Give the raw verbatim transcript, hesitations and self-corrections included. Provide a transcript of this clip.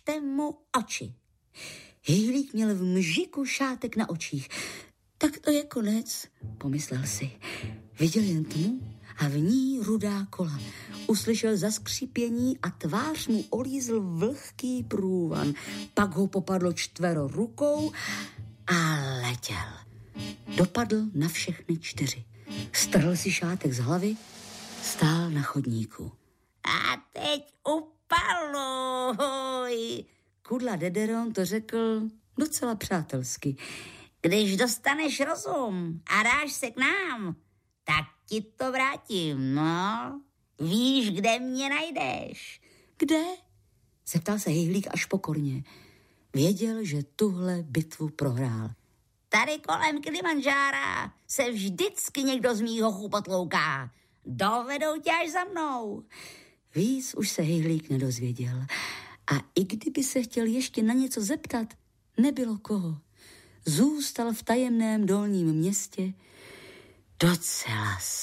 Zavřte mu oči. Hejlík měl v mžiku šátek na očích. Tak to je konec, pomyslel si. Viděl jen tmu a v ní rudá kola. Uslyšel zaskřípění a tvář mu olízl vlhký průvan. Pak ho popadlo čtvero rukou a letěl. Dopadl na všechny čtyři. Strhl si šátek z hlavy, stál na chodníku. A teď upaluj. Kudla Dederon to řekl docela přátelsky. Když dostaneš rozum a dáš se k nám, tak ti to vrátím, no. Víš, kde mě najdeš? Kde? Zeptal se Hejlík až pokorně. Věděl, že tuhle bitvu prohrál. Tady kolem Kilimanjára se vždycky někdo z mýho chupotlouká. Dovedou tě až za mnou. Víc už se Hejlík nedozvěděl. A i kdyby se chtěl ještě na něco zeptat, nebylo koho. Zůstal v tajemném dolním městě docela